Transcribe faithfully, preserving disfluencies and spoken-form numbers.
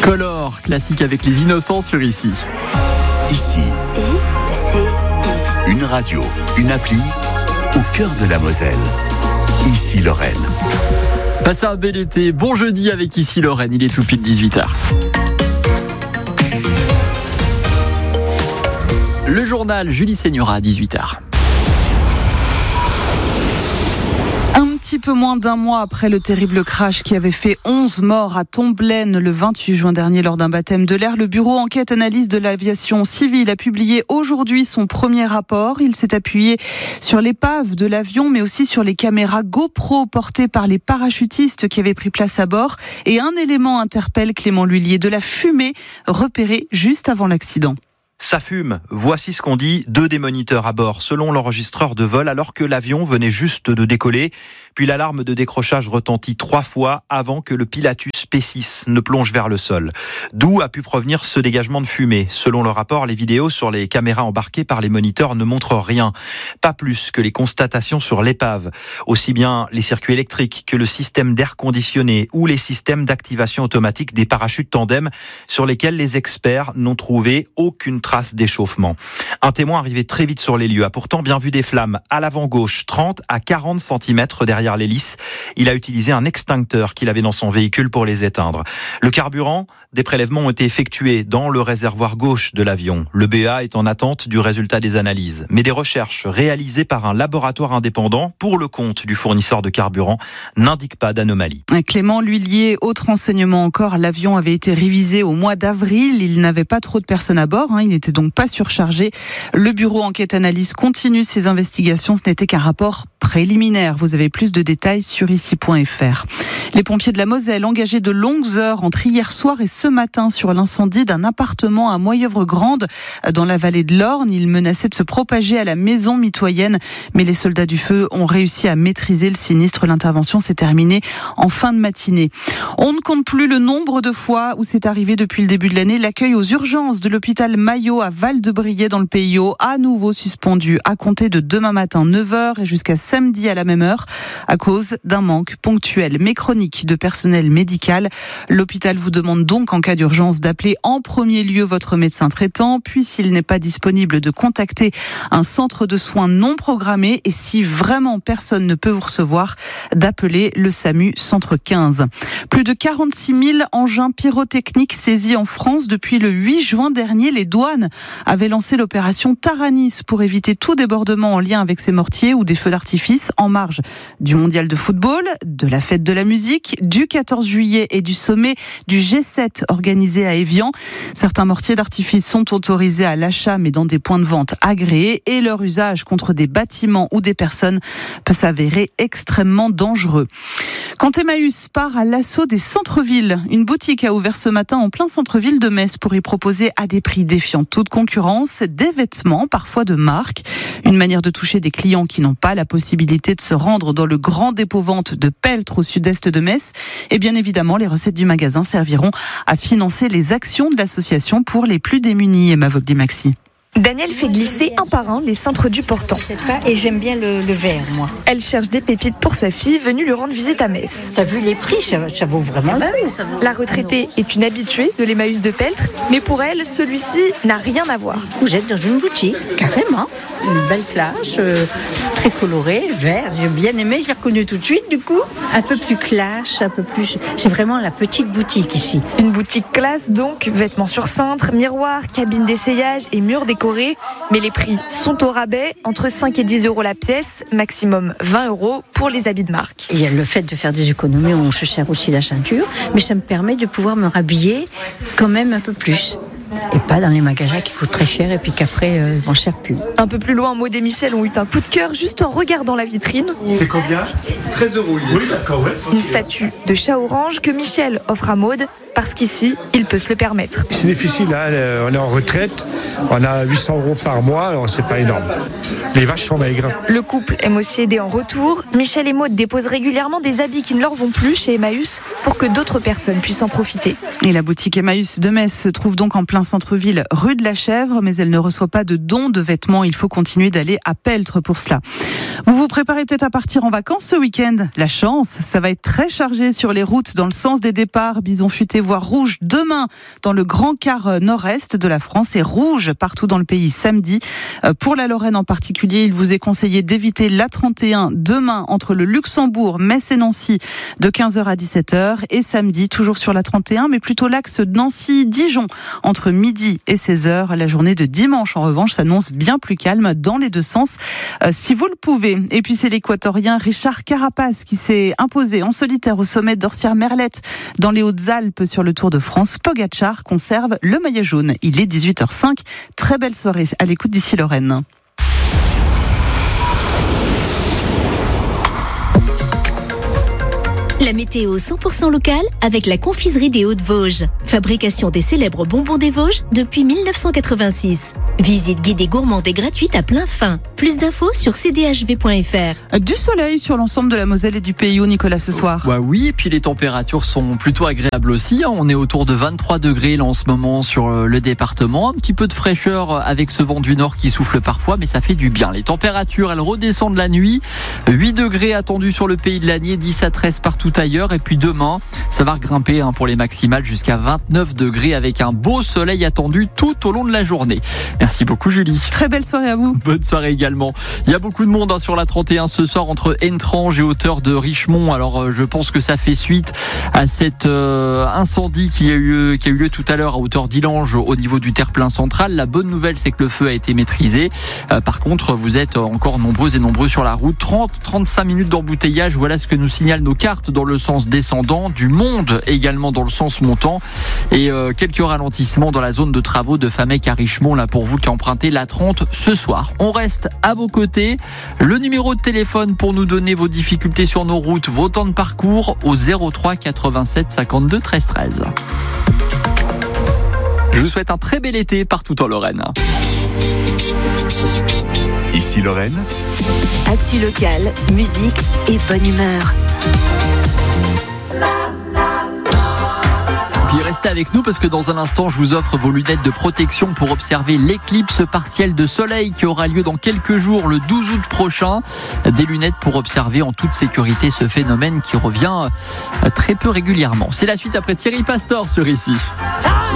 Color, classique avec les Innocents sur Ici. Ici. I C I. Une radio, une appli au cœur de la Moselle. Ici Lorraine. Passez un bel été. Bon jeudi avec Ici Lorraine. Il est tout pile dix-huit heures. Le journal Julie Seigneura à dix-huit heures. Un petit peu moins d'un mois après le terrible crash qui avait fait onze morts à Tomblaine le vingt-huit juin dernier lors d'un baptême de l'air, le bureau enquête analyse de l'aviation civile a publié aujourd'hui son premier rapport. Il s'est appuyé sur l'épave de l'avion mais aussi sur les caméras GoPro portées par les parachutistes qui avaient pris place à bord. Et un élément interpelle Clément Lhuillier, de la fumée repérée juste avant l'accident. Ça fume, voici ce qu'ont dit deux des moniteurs à bord, selon l'enregistreur de vol, alors que l'avion venait juste de décoller. Puis l'alarme de décrochage retentit trois fois avant que le Pilatus P six ne plonge vers le sol. D'où a pu provenir ce dégagement de fumée. Selon le rapport, les vidéos sur les caméras embarquées par les moniteurs ne montrent rien. Pas plus que les constatations sur l'épave. Aussi bien les circuits électriques que le système d'air conditionné ou les systèmes d'activation automatique des parachutes tandem sur lesquels les experts n'ont trouvé aucune trace d'échauffement. Un témoin arrivé très vite sur les lieux a pourtant bien vu des flammes à l'avant gauche, trente à quarante centimètres derrière l'hélice. Il a utilisé un extincteur qu'il avait dans son véhicule pour les éteindre. Le carburant, des prélèvements ont été effectués dans le réservoir gauche de l'avion. Le B E A est en attente du résultat des analyses. Mais des recherches réalisées par un laboratoire indépendant pour le compte du fournisseur de carburant n'indiquent pas d'anomalie. Clément Lhuillier, autre renseignement encore, l'avion avait été révisé au mois d'avril. Il n'avait pas trop de personnes à bord, hein. Il n'était donc pas surchargé. Le bureau enquête analyse continue ses investigations. Ce n'était qu'un rapport préliminaire. Vous avez plus de détails sur ici point f r. Les pompiers de la Moselle engagés de longues heures entre hier soir et ce matin sur l'incendie d'un appartement à Moyeuvre-Grande dans la vallée de l'Orne. Il menaçait de se propager à la maison mitoyenne, mais les soldats du feu ont réussi à maîtriser le sinistre. L'intervention s'est terminée en fin de matinée. On ne compte plus le nombre de fois où c'est arrivé depuis le début de l'année. L'accueil aux urgences de l'hôpital Maillot à Val-de-Briey dans le Pays Haut, à nouveau suspendu à compter de demain matin neuf heures et jusqu'à samedi à la même heure à cause d'un manque ponctuel mais chronique de personnel médical. L'hôpital vous demande donc en cas d'urgence d'appeler en premier lieu votre médecin traitant, puis s'il n'est pas disponible de contacter un centre de soins non programmé et si vraiment personne ne peut vous recevoir, d'appeler le SAMU Centre quinze. Plus de quarante-six mille engins pyrotechniques saisis en France depuis le huit juin dernier. Les douanes avaient lancé l'opération Taranis pour éviter tout débordement en lien avec ces mortiers ou des feux d'artifice en marge du mondial de football, de la fête de la musique, du quatorze juillet et du sommet du G sept organisé à Évian. Certains mortiers d'artifice sont autorisés à l'achat mais dans des points de vente agréés et leur usage contre des bâtiments ou des personnes peut s'avérer extrêmement dangereux. Quand Emmaüs part à l'assaut des centres-villes, une boutique a ouvert ce matin en plein centre-ville de Metz pour y proposer à des prix défiant toute concurrence des vêtements, parfois de marque. Une manière de toucher des clients qui n'ont pas la possibilité de se rendre dans le grand dépôt-vente de Peltre au sud-est de Metz. Et bien évidemment, les recettes du magasin serviront à financer les actions de l'association pour les plus démunis. Emma Vogdi-Maxi. Danielle fait glisser un par un les cintres du portant. Et j'aime bien le, le vert, moi. Elle cherche des pépites pour sa fille venue lui rendre visite à Metz. T'as vu les prix, ça, ça vaut vraiment le coup. La retraitée est une habituée de l'Emmaüs de Peltre, mais pour elle, celui-ci n'a rien à voir. Vous êtes dans une boutique, carrément. Une belle plage, euh, très colorée, vert. J'ai bien aimé, j'ai reconnu tout de suite, du coup. Un peu plus clash, un peu plus... C'est vraiment la petite boutique ici. Une boutique classe, donc, vêtements sur cintre, miroirs, cabines d'essayage et murs décorés. Mais les prix sont au rabais, entre cinq et dix euros la pièce, maximum vingt euros pour les habits de marque. Il y a le fait de faire des économies, on se serre aussi la ceinture, mais ça me permet de pouvoir me rhabiller quand même un peu plus. Et pas dans les magasins qui coûtent très cher et puis qu'après, euh, on ne sert plus. Un peu plus loin, Maud et Michel ont eu un coup de cœur juste en regardant la vitrine. C'est combien ? treize euros. Oui, d'accord, ouais. Une statue de chat orange que Michel offre à Maud parce qu'ici, il peut se le permettre. C'est difficile, hein, on est en retraite, on a huit cents euros par mois, alors c'est pas énorme. Les vaches sont maigres. Le couple aime aussi aider en retour. Michel et Maud déposent régulièrement des habits qui ne leur vont plus chez Emmaüs pour que d'autres personnes puissent en profiter. Et la boutique Emmaüs de Metz se trouve donc en plein centre centre-ville, rue de la Chèvre, mais elle ne reçoit pas de dons de vêtements. Il faut continuer d'aller à Peltre pour cela. Vous vous préparez peut-être à partir en vacances ce week-end. La chance, ça va être très chargé sur les routes dans le sens des départs. Bison futé, voire rouge demain dans le grand quart nord-est de la France et rouge partout dans le pays samedi. Pour la Lorraine en particulier, il vous est conseillé d'éviter l'A trente et un demain entre le Luxembourg, Metz et Nancy de quinze heures à dix-sept heures et samedi toujours sur l'A trente et un mais plutôt l'axe Nancy-Dijon entre midi et seize heures. La journée de dimanche en revanche s'annonce bien plus calme dans les deux sens euh, si vous le pouvez. Et puis c'est l'équatorien Richard Carapaz qui s'est imposé en solitaire au sommet d'Orsières-Merlette dans les Hautes-Alpes sur le Tour de France. Pogacar conserve le maillot jaune. Il est dix-huit heures cinq. Très belle soirée à l'écoute d'ici Lorraine. La météo cent pour cent locale avec la confiserie des Hauts-de-Vosges. Fabrication des célèbres bonbons des Vosges depuis mille neuf cent quatre-vingt-six. Visite guidée gourmande et gratuite à plein fin. Plus d'infos sur c d h v point f r. Du soleil sur l'ensemble de la Moselle et du Pays, Nicolas, ce soir. Ouais, oui, et puis les températures sont plutôt agréables aussi. On est autour de vingt-trois degrés là en ce moment sur le département. Un petit peu de fraîcheur avec ce vent du nord qui souffle parfois, mais ça fait du bien. Les températures, elles redescendent la nuit. huit degrés attendus sur le Pays de l'Anier, dix à treize partout ailleurs. Et puis demain, ça va grimper hein, pour les maximales jusqu'à vingt-neuf degrés avec un beau soleil attendu tout au long de la journée. Merci beaucoup Julie. Très belle soirée à vous. Bonne soirée également. Il y a beaucoup de monde hein, sur la trente et un ce soir entre Entrange et hauteur de Richemont. Alors euh, je pense que ça fait suite à cet euh, incendie qui a, eu, qui a eu lieu tout à l'heure à hauteur d'Illange au niveau du terre-plein central. La bonne nouvelle, c'est que le feu a été maîtrisé. Euh, par contre, vous êtes encore nombreux et nombreux sur la route. trente à trente-cinq minutes d'embouteillage. Voilà ce que nous signalent nos cartes dans le sens descendant. Du monde également dans le sens montant. Et euh, quelques ralentissements dans la zone de travaux de Famec à Richemont là pour vous qui empruntez la trente ce soir. On reste à vos côtés. Le numéro de téléphone pour nous donner vos difficultés sur nos routes, vos temps de parcours au zéro trois quatre-vingt-sept cinquante-deux treize treize. Je vous souhaite un très bel été partout en Lorraine. Ici Lorraine. Actu locale, musique et bonne humeur. Puis restez avec nous parce que dans un instant, je vous offre vos lunettes de protection pour observer l'éclipse partielle de soleil qui aura lieu dans quelques jours, le douze août prochain. Des lunettes pour observer en toute sécurité ce phénomène qui revient très peu régulièrement. C'est la suite après Thierry Pastor sur Ici.